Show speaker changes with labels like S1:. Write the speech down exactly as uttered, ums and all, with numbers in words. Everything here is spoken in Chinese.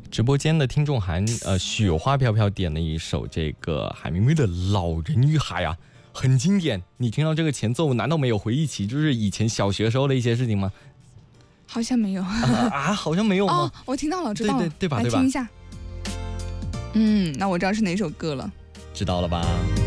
S1: 直播间的听众韩呃雪花飘飘点了一首这个海明威的《老人与海》啊，很经典。你听到这个前奏，难道没有回忆起就是以前小学时候的一些事情吗？
S2: 好像没有
S1: 啊, 啊，好像没有吗？
S2: 哦，我听到了，知道了，
S1: 对对对吧？
S2: 来听一下。嗯，那我知道是哪首歌了。
S1: 知道了吧？